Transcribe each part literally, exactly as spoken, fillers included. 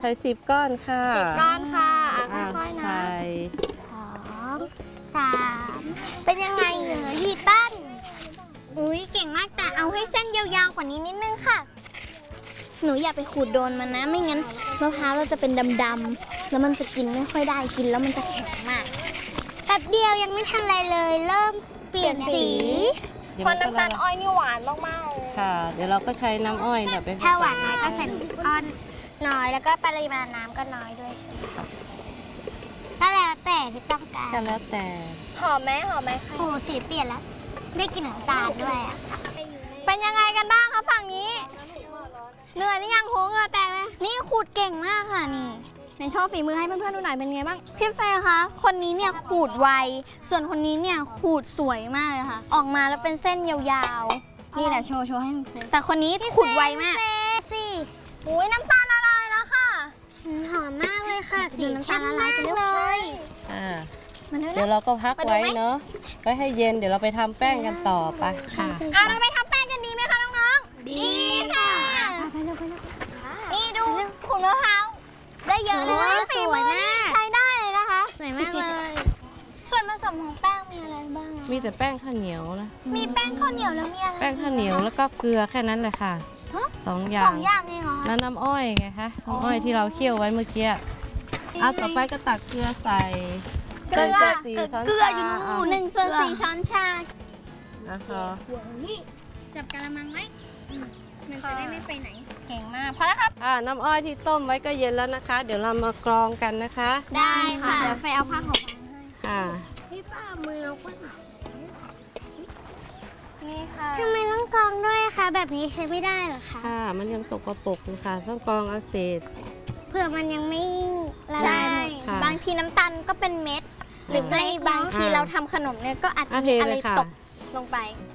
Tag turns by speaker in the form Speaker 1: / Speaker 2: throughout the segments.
Speaker 1: ใส่สิบก้อนค่ะ
Speaker 2: สิบก้อนค่ะค่อยๆนะสองสามเป็นยังไงเหรอลีตันอุ้ยเก่งมากแต่เอาให้เส้นยาวๆกว่านี้นิดนึงค่ะหนูอย่าไปขูดโดนมันนะไม่งั้นมะพร้าวเราจะเป็นดำๆแล้วมันจะกินไม่ค่อยได้กินแล้วมันจะแข็งมากแป๊บเดียวยังไม่ทันไรเลยเริ่มเปลี่ยนสีเพราะน้ำตาลอ้อยนี่หวานมากๆ
Speaker 1: ค่ะเดี๋ยวเราก็ใช้น้ำอ้อยเนี่ยไป
Speaker 2: ถ้าหวานน้อยก็ใส่อ้อนน้อยแล้วก็ปริมาณน้ำก็น้อยด้วยใช่ไหมคะก็แล้วแต่ที่ต้องการ
Speaker 1: ก็แล้วแต่
Speaker 2: หอมไหมหอมไหมคะโอ้สีเปลี่ยนแล้วได้กลิ่นน้ำตาลด้วยอ่ะเป็นยังไงกันบ้างคะฝั่งนี้เหนื่อยนี่ยังโหงเหงื่อแตกเลยนี่ขูดเก่งมากค่ะนี่ในโชว์ฝีมือให้เพื่อนๆดูหน่อยเป็นไงบ้างพี่เฟย์คะคนนี้เนี่ยขูดไวส่วนคนนี้เนี่ยขูดสวยมากเลยค่ะออกมาแล้วเป็นเส้นยาวๆนี่แหละโชว์โชว์ให้แต่คนนี้ขูดไวมากสิโอ้ยน้ำตาลละลายแล้วค่ะหอมมากเลยค่ะสีน้ำตาลละลายกันเลย
Speaker 1: อ่าเดี๋ยวเราก็พักไว้เนาะไว้ให้เย็นเดี๋ยวเราไปทำแป้งกันต่อไปค่ะ
Speaker 2: อ่ะเราไปทำแป้งกันดีไหมคะน้องๆดีค่ะนี่ดูขูดมะพร้าวได้เยอะเลยสวยมากใช้ได้เลยนะคะสวยมากเลยส่วนผสมของแป้งมีอะไรบ้าง
Speaker 1: มีแต่แป้งข้าวเหนียวนะ
Speaker 2: มีแป้งข้าวเหนียวแล้วมีอะไร
Speaker 1: แป้งข้าวเหนียวแล้วก็เกลือแค่นั้นเลยค่ะสองอย่าง
Speaker 2: สองอย่างเองเหรอ
Speaker 1: แล้วน้ำอ้อยไงคะน้ำอ้อยที่เราเคี่ยวไว้เมื่อกี้อ่ะต่อไปก็ตักเกลือใส่
Speaker 2: เกลือสี่ช้อนชาหนึ่งส่วนสี่ช้อนชา
Speaker 1: นะคะ
Speaker 2: จับกะละมังไว้มันจะได้ไม่ไปไหนเก่งมากพอแล้วครับ
Speaker 1: อ่าน้ำอ้อยที่ต้มไว้ก็เย็นแล้วนะคะ เดี๋ยวเรามากรองกันนะคะ
Speaker 2: ได้ค่ะเดี๋ยวไฟเอาผ้าห่มให้
Speaker 1: ค่ะ
Speaker 2: พี่ป้ามือเราก็นี่ค่ะทำไมต้องกรองด้วยคะแบบนี้ใช้ไม่ได้หรอคะ
Speaker 1: ค่ะมันยังสกปรกอยู่ค่ะต้องกรองเอาเศษ
Speaker 2: เผื่อมันยังไม่ละลายบางทีน้ำตาลก็เป็นเม็ดหรือไม่บางทีเราทำขนมเนี่ยก็อาจจะมีอะไรตกลงไป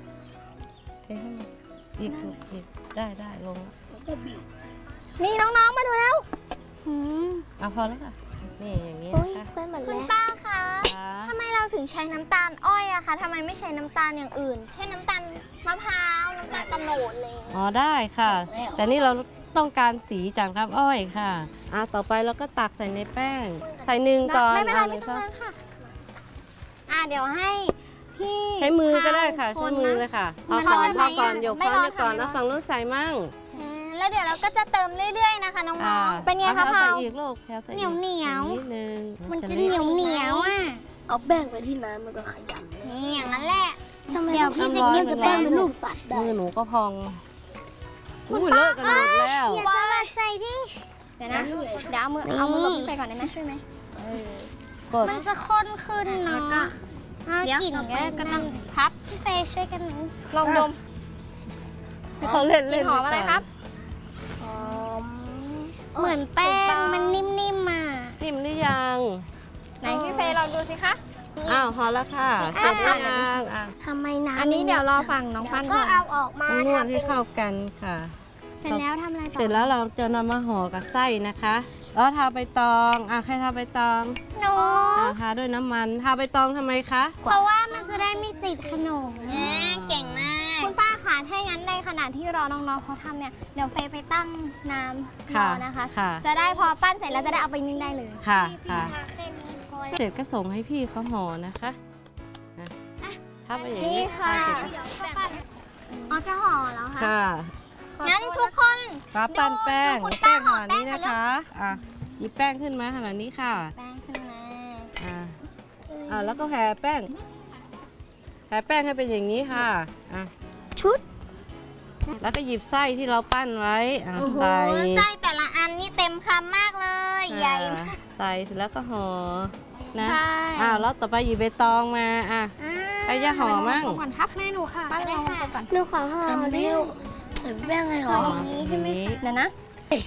Speaker 1: อีกอีกได้ได้ลง
Speaker 2: นี่น้องๆมาดูแล้ว
Speaker 1: เอาพอแล้วค่ะนี่อย่างนี้นะคะ
Speaker 2: คุณป้าคะทำไมเราถึงใช้น้ำตาลอ้อยอะคะทำไมไม่ใช้น้ำตาลอย่างอื่นเช่นน้ำตาลมะพร้าวน้ำตาลตะโนดอะไรอย่างเงี้ย
Speaker 1: อ๋อได้ค่ะแต่นี่เราต้องการสีจากน้ำอ้อยค่ะอ่ะต่อไปเราก็ตักใส่ในแป้งใส่หนึ่งก่อน
Speaker 2: ไม่เป็นไรไม่ต้องค่ะอ่ะเดี๋ยวให้พี่
Speaker 1: ใช้มือก็ได้ค่ะใช้มือเลยค่ะพอก่อนพอก่อนยกข้อนี้ก่อนแล้วฝั่งนู้นใส่มั่ง
Speaker 2: แล้วเดี๋ยวเราก็จะเติมเรื่อยๆนะคะน้องๆเป็นไงคะพาว
Speaker 1: อีกลูก
Speaker 2: เหนียวเหนียว
Speaker 1: นิดนึง
Speaker 2: มันจะเหนียวเหนียวอ่ะ
Speaker 3: เอาแป้งไปที่น้ำมันก็ขยำ
Speaker 2: นี่อย่างนั้นแหละเดี๋ยวพี่จะกินกับแป้งเป็นรูปสัตว์ได้
Speaker 1: มือหนูก็พองอุ้ยเลิกกันหมดแล้ว
Speaker 2: อย่าสลัดใส่พี่เดี๋ยวนะเดี๋ยวเอามือเอามือไปก่อนได้ไหมช่วยไหมมันจะข้นขึ้นเนาะเดี๋ยวก็ต้องพับพี่เฟย์ช่วยกันลองดม
Speaker 1: เขาเล่นเล่น
Speaker 2: หอมอะไรครับหอมเหมือนแป้งมันนิ่มๆมา
Speaker 1: นิ่มหรือยัง
Speaker 2: ไหนพี่เฟย์ลองดูสิคะ
Speaker 1: อ้าวพอแล้วค่ะเสร็จแล้วอ่ะ
Speaker 2: ทำไมนะอันนี้เดี๋ยวรอฟังน้องปั้นก่อนก็เอาออกมาน
Speaker 1: วดให้เข้ากันค่ะ
Speaker 2: เสร็จแล้วทำอะไรต่อ
Speaker 1: เสร็จแล้วเราจะนำมาห่อกับไส้นะคะแล้วทาใบตองอ่ะใครทาใบตอง
Speaker 2: หนู
Speaker 1: ทาด้วยน้ำมันทาใบตองทำไมคะ
Speaker 2: เพราะว่ามันจะได้ไม่ติดขนมเก่งมากคุณป้าค่ะถ้างั้นในขณะที่รอน้องๆเขาทำเนี่ยเดี๋ยวเฟย์ไปตั้งน้ำรอนะคะจะได้พอปั้นเสร็จแล้วจะได้เอาไปนึ่งได้เลย
Speaker 1: ค่ะค่ะเสร็จก็ส่งให้พี่เขาห่อนะคะถ้าไปอย่างนี้
Speaker 2: ค่ะอ๋อจะห่อแล้วค่ะ
Speaker 1: ค่ะ
Speaker 2: งั้นทุกคน
Speaker 1: รับปั้นแป้งแป้งขนาดนี้นะคะอ่ะหยิบแป้งขึ้นมาขนาดนี้ค่ะ
Speaker 2: แป้งขึ้นมา
Speaker 1: อ่าอ่าแล้วก็แผ่แป้งแผ่แป้งให้เป็นอย่างนี้ค่ะอ่ะ
Speaker 2: ชุด
Speaker 1: แล้วก็หยิบไส้ที่เราปั้นไว้
Speaker 2: ใส่ไส้แต่ละอันนี่เต็มคำมากเลยใหญ่
Speaker 1: ใส่เสร็จแล้วก็ห่อนะอ่าแล้วต่อไปหยิบใบตองมาอ่ะไปย่าห่อมั่ง
Speaker 2: ก่อนทับแม่หนูค่ะได้ค่ะ
Speaker 3: หนูขอห่อเร็วใส่แป้งไงหรอ
Speaker 2: อย่างนี้ใช่ไหมเดี๋ยวนะ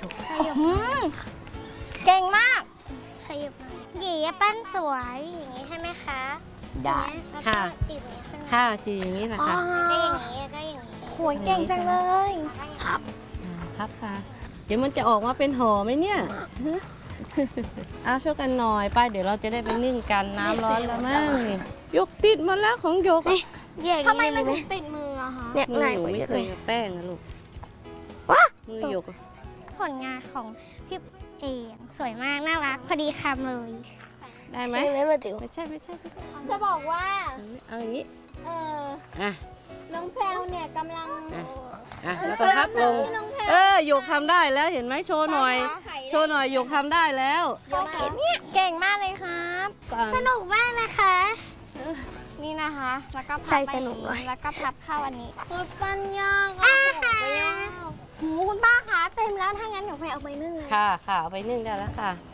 Speaker 2: เก่งมากขยับหยีปั้นสวยอย่างนี้ใช่ไหมคะ
Speaker 1: ได้ค่ะค่ะจีอย่างนี้นะคะ
Speaker 2: ก็อย่างนี้ก็อย่างนี้โหเก่งจังเลย
Speaker 1: พับพับค่ะเดี๋ยวมันจะออกมาเป็นห่อไหมเนี่ยเอาช่วยกันหน่อยไปเดี๋ยวเราจะได้ไปนึ่งกันน้ำร้อนแล้วมั้งยกติดมาแล้วของยก
Speaker 2: ทำไมมันถึงติดมืออะคะ
Speaker 1: เนี่ยมือหนูไม่เคยแป้งนะลูกมือยก
Speaker 2: ผลงานของพี่เอง สวยมากน่ารักพอดีคำเลย
Speaker 1: ได้ไหม
Speaker 3: ใช่ไหมมาติ๋ว
Speaker 1: ไม่ใช่ไม่ใช่ไม่ใช่
Speaker 2: จะบอกว่า
Speaker 1: เอาอย่างนี้
Speaker 2: เออ
Speaker 1: อ่ะ
Speaker 2: น้องแพรวเนี่ยกำลัง
Speaker 1: อ่ะอ่ะแล้วก็พับลง เออหยกทำได้แล้วเห็นไหมโชว์หน่อย โชว์หน่อยหยกทำได้แล้ว
Speaker 2: เก่งมากเลยครับ
Speaker 1: ก่อน
Speaker 2: สนุกมากนะคะ นี่นะคะ แล้วก็พับ
Speaker 3: ใช่
Speaker 2: ไป
Speaker 3: สนุกเลย
Speaker 2: แล้วก็พับเข้าอันนี้คือปัญญาค่ะหูคุณป้าคะเต็มแล้วถ้างั้นเดี๋ยวไฟเอาไปนึ่งเลย
Speaker 1: ค่ะค่ะเอาไปนึ่งได้แล้วค่ะไป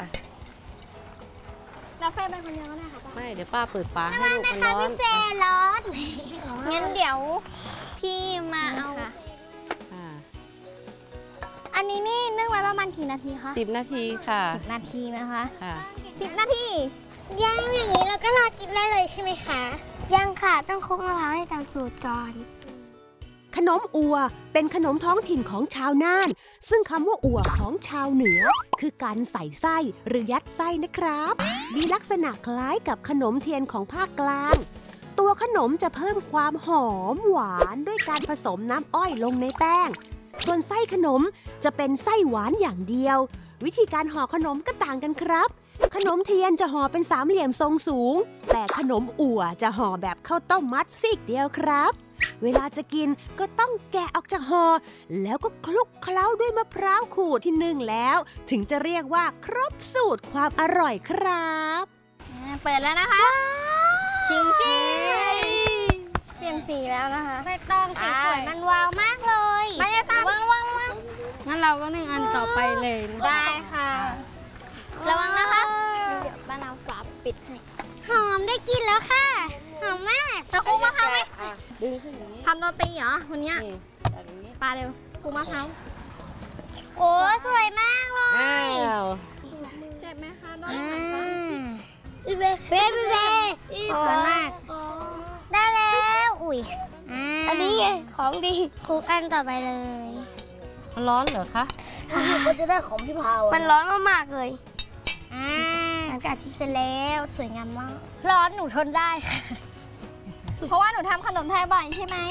Speaker 2: แล้วไฟไปคนเดียวก็ได้ค่ะป้า
Speaker 1: ไม่เดี๋ยวป้าเปิดฝาให้ลูกมันร้อน
Speaker 2: พี่เฟรร้อนงั้นเดี๋ยวพี่มาเอา
Speaker 1: อ่า
Speaker 2: อันนี้นี่นึ่งไว้ประมาณกี่นาทีคะ
Speaker 1: สิบนาทีค่ะ
Speaker 2: สิบนาทีนะคะ
Speaker 1: ค่ะ
Speaker 2: สิบนาทีย่างอย่างนี้เราก็รอกินได้เลยใช่ไหมคะยังค่ะต้องคลุกมะพร้าวให้ตามสูตรก่อน
Speaker 4: ขนมอัวเป็นขนมท้องถิ่นของชาวน่าน ซึ่งคำว่าอัวของชาวเหนือ คือการใส่ไส้หรือยัดไส้นะครับ มีลักษณะคล้ายกับขนมเทียนของภาคกลาง ตัวขนมจะเพิ่มความหอมหวานด้วยการผสมน้ำอ้อยลงในแป้ง ส่วนไส้ขนมจะเป็นไส้หวานอย่างเดียว วิธีการห่อขนมก็ต่างกันครับ ขนมเทียนจะห่อเป็นสามเหลี่ยมทรงสูง แต่ขนมอัวจะห่อแบบข้าวต้มมัดซีกเดียวครับ เวลาจะกินก็ต้องแกะออกจากห่อแล้วก็คลุกเคล้าด้วยมะพร้าวขูดที่นึ่งแล้ว ถึงจะเรียกว่าครบสูตรความอร่อยครับ
Speaker 2: เปิดแล้วนะคะ ชิงชิงเปลี่ยนสีแล้วนะคะไม่ต้องสีสวยมันวาวมากเลยไม่ได้ตามระวังระวัง
Speaker 1: งั้นเราก็นึ่งอันต่อไปเลยนะ
Speaker 2: ได้ค่ะ ระวังนะคะเดี๋ยวป้าน้ำฝาปิดให้หอมได้กินแล้วค่ะหอมมากจะคลุกมะพร้าวไหม
Speaker 1: อ่ะดึงขึ้นอย่างนี้
Speaker 2: ทำโรตีเหรอวันเนี้ย
Speaker 1: นี่แบบนี้
Speaker 2: ปลาเร็วคลุกมะพร้าวโอ้สวยมากเล
Speaker 1: อ้าย ว
Speaker 2: เจ็บไหมคะโดนไหมคะพี่เบเบ้พี่เบ้สวยมากได้แล้วอุ้ย
Speaker 3: อันนี้ไงของดี
Speaker 2: คลุกอันต่อไปเลย
Speaker 1: มันร้อนเหรอคะ
Speaker 3: ก็จะได้ของพี่พาว
Speaker 2: มันร้อนมากๆเลยอ่าหลังจากที่เสร็จแล้วสวยงามมาก ร้อนหนูทนได้ค่ะ เพราะว่าหนูทำขนมไทยบ่อยใช่ไหม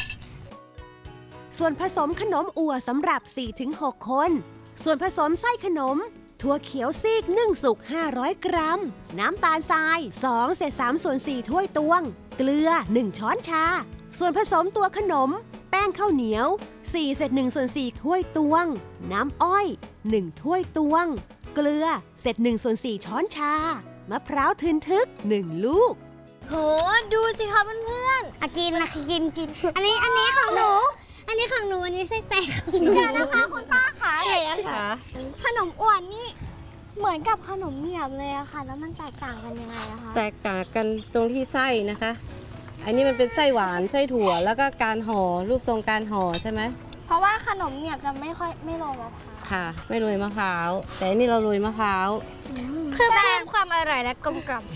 Speaker 4: ส่วนผสมขนมอัวสำหรับ สี่ถึงหก คน ส่วนผสมไส้ขนม ถั่วเขียวซีกนึ่งสุก ห้าร้อย กรัม น้ำตาลทราย สองเศษสามส่วนสี่ ถ้วยตวง เกลือ หนึ่ง ช้อนชา ส่วนผสมตัวขนม แป้งข้าวเหนียว สี่เศษหนึ่งส่วนสี่ ถ้วยตวง น้ำอ้อย หนึ่ง ถ้วยตวง เกลือ เศษหนึ่งส่วนสี่ ช้อนชา มะพร้าวทึนทึก หนึ่ง ลูก
Speaker 2: โห ดูสิคะเพื่อนๆอ่ะกินนะกินกิน อันนี้อันนี้ของหนู อันนี้ของหนู อันนี้ไส้แตกของหนูเดี๋ยวนะคะคุณป้าคะ
Speaker 1: ค่ะ
Speaker 2: ขนมอ้วนนี่เหมือนกับขนมเหนียบเลยอะค่ะ แล้วมันแตกต่างกันยังไงอะคะ
Speaker 1: แตกต่างกันตรงที่ไส้นะคะ อันนี้มันเป็นไส้หวานไส้ถั่วแล้วก็การห่อรูปทรงการห่อใช่ไหม
Speaker 2: เพราะว่าขนมเหนียบจะไม่ค่อยไม่โรยมะพร้าว
Speaker 1: ค่ะ ไม่โรยมะพร้าว แต่อันนี่เราโรยมะพร้าว
Speaker 2: เพื่อเพิ่มความอร่อยและกลมกล่อม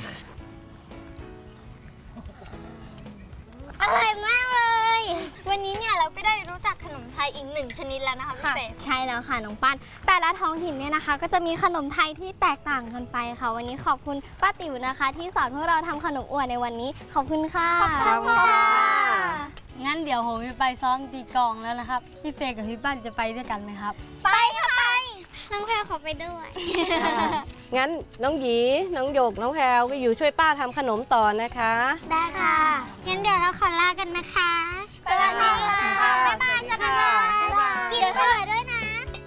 Speaker 2: อร่อยมากเลย วันนี้เนี่ยเราก็ได้รู้จักขนมไทยอีกหนึ่งชนิดแล้วนะคะพี่เป๊ใช่แล้วค่ะน้องปั้นแต่ละท้องถิ่นเนี่ยนะคะ ก็จะมีขนมไทยที่แตกต่างกันไปค่ะ วันนี้ขอบคุณป้าติ๋วนะคะ ที่สอนพวกเราทำขนมอวดในวันนี้ขอบคุณค่ะ
Speaker 1: ขอบคุณค่ะ
Speaker 5: งั้นเดี๋ยวผมจะไปซ้อมตีกลองแล้วนะครับ พี่เฟย์กับพี่ปั้นจะไปด้วยกันไหมครับ
Speaker 2: ไปค่ะไปน้องแพรขอไปด้วย
Speaker 1: งั้นน้องหยี น้องหยก น้องแพรวก็อยู่ช่วยป้าทำขนมต่อนะคะ
Speaker 2: ได้ค่ะงั้นเดี๋ยวเราขอลากันนะคะ สวัสดีค่ะบ๊ายบายจ้ะบ๊ายบายกินเผื่อด้วยนะ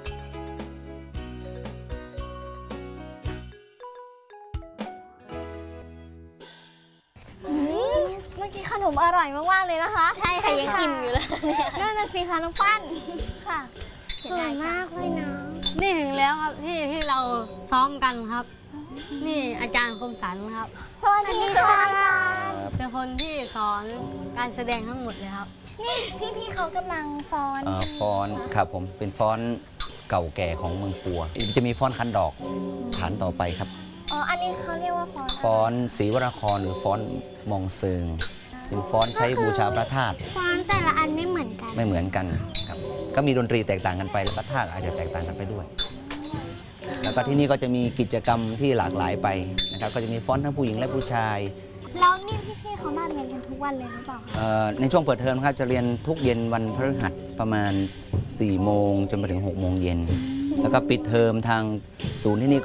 Speaker 2: เมื่อกี้ขนมอร่อยมากๆเลยนะคะ ใช่ค่ะยังอิ่มอยู่เลยนั่นน่ะสิคะน้องปั้นค่ะสวยมากเลยนะ
Speaker 5: นี่ถึงแล้วครับที่ที่เราซ้อมกันครับ นี่อาจารย์คมสันครับ
Speaker 2: สวัสดีค่ะอาจารย์
Speaker 5: เป็นคนที่สอนการแสดงทั้งหมดเลยครับ
Speaker 2: นี่พี่ๆเขากำลังฟ้อน
Speaker 6: เอ่อฟ้อนครับผมเป็นฟ้อนเก่าแก่ของเมืองปัว จะมีฟ้อนคันดอกฐานต่อไปครับ
Speaker 2: อ๋ออันนี้เขาเรียกว่าฟ้อน
Speaker 6: ฟ้อนศรีวราครหรือฟ้อนมองเซิงเป็นฟ้อนใช้บูชาพระธาตุ
Speaker 2: ฟ้อนแต่ละอันไม่เหมือนกัน
Speaker 6: ไม่เหมือนกันครับก็มีดนตรีแตกต่างกันไปแล้วก็ท่าอาจจะแตกต่างกันไปด้วย แล้วก็ที่นี่ก็จะมีกิจกรรมที่หลากหลายไปนะครับก็จะมีฟ้อนทั้งผู้หญิงและผู้ชาย
Speaker 2: แล้วนี่พี่ๆเขามาเรียนกันทุกวันเลยหรือเปล่าคะ
Speaker 6: เอ่อในช่วงเปิดเทอมครับจะเรียนทุกเย็นวันพฤหัสประมาณสี่โมงจนไปถึงหกโมงเย็นแล้วก็ปิดเทอมทางศูนย์ที่นี่